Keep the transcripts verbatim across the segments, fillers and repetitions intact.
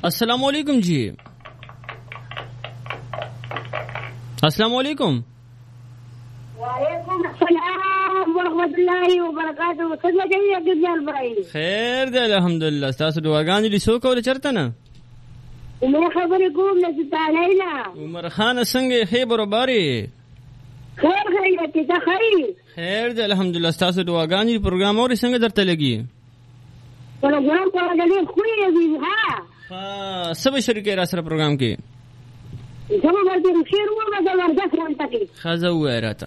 अस्सलाम वालेकुम जी। अस्सलाम वालेकुम। वालेकुम अस्सलाम वरहमतुल्लाहि वबरकातुहू। څنګه دی ګرځال برای؟ خیر دی الحمدلله. تاسو دعاګانې دي سو کول چرته نه؟ مې خبرې کوم نه تعالی نه. عمر خان څنګه خې برابرې؟ خیر خیر ته ته خیر. خیر دی الحمدلله. تاسو دعاګانې پروګرام اوري څنګه درته لګي؟ پروګرام په دې خو یې دی ها. ها سبا شریکه را سره پروګرام کې. زما ورته شیر و ما دا ورته فرام تکي. خزه وراته.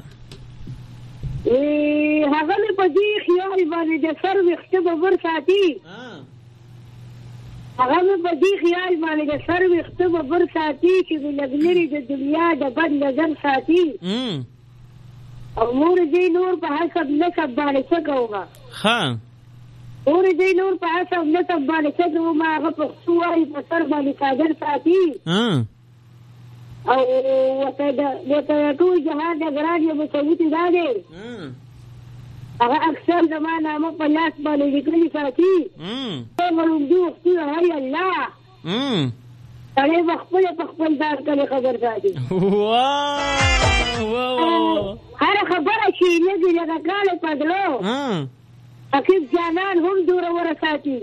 ای هغه په دې خیال باندې د سر وخته به ور ساتي. ها. هغه په دې خیال باندې د سر وخته به ور ساتي چې د لګلري د دنیا د بد نظر ساتي. ام. او مور دې نور په حساب نسب باندې څه کوما. ها. اور دې نور په حساب نسب باندې څه کوما هغه په سوای په سر باندې کاجر ساتي. ها. او وته د وته ټول جهاد د ګراډي په ثبوت دی. ها. هغه اکثر زمانہ مو په لاس باندې لیکلي ساتي. ام. څنګه دوه خپل هي الله. ام. تړي خپل په خپل دار کله خبر ساتي. واو واو. هر خبره شي نه دی لکه کاله پدلو. ها. حقیق جانان هم دور ور ساتي.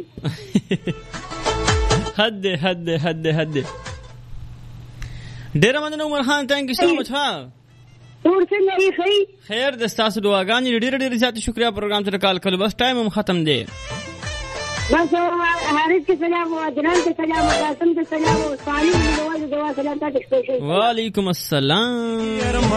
حد حد حد حد. ډیر مننه عمر خان. تhank you so much. ها ټول څنګه یې خی؟ خیر د تاسو دعاګانې ډیر ډیر زیات شکریا. پروګرام ته کال کړو بس ټایم هم ختم دی. بس حارث کے سلام و عدنان کے سلام و قاسم کے سلام و صالح کے دعا سلام تک اسپیشل. وعلیکم السلام.